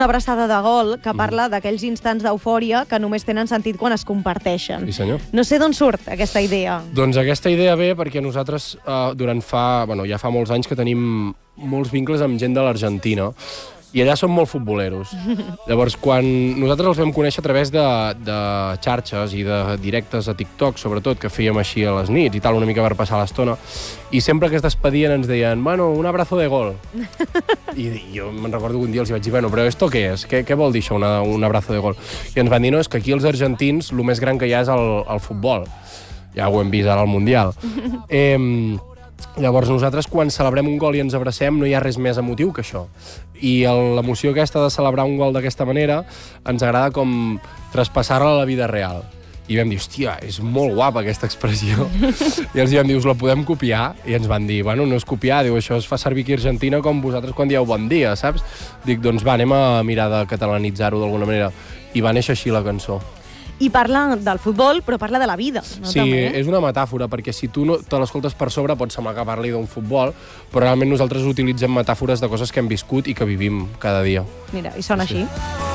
una abraçada de gol que parla d'aquells instants d'eufòria que només tenen sentit quan es comparteixen. Sí, senyor. No sé d'on surt aquesta idea. Doncs aquesta idea ve perquè nosaltres ja fa molts anys que tenim molts vincles amb gent de l'Argentina i allà són molt futboleros. Llavors, quan nosaltres els vam conèixer a través de xarxes i de directes a TikTok, sobretot, que fèiem així a les nits i tal, una mica per passar l'estona, i sempre que es despedien ens deien, bueno, un abrazo de gol. I jo me'n recordo que un dia els vaig dir, bueno, però esto què és? Què vol dir això, un abrazo de gol? I ens van dir, no, és que aquí els argentins el més gran que hi ha és el futbol. Ja ho hem vist ara al Mundial. Llavors nosaltres quan celebrem un gol i ens abracem no hi ha res més emotiu que això. I l'emoció aquesta de celebrar un gol d'aquesta manera ens agrada com traspassar-la a la vida real. I vam dir, hòstia, és molt guapa aquesta expressió. I els vam dir, us la podem copiar? I ens van dir, bueno, no és copiar, diu, això es fa servir aquí a Argentina com vosaltres quan dieu bon dia, saps? Dic, doncs va, anem a mirar de catalanitzar-ho d'alguna manera. I va néixer així la cançó. I parla del futbol, però parla de la vida. No? Sí, també. És una metàfora, perquè si tu no te l'escoltes per sobre pot semblar que parli d'un futbol, però realment nosaltres utilitzem metàfores de coses que hem viscut i que vivim cada dia. Mira, i sona així.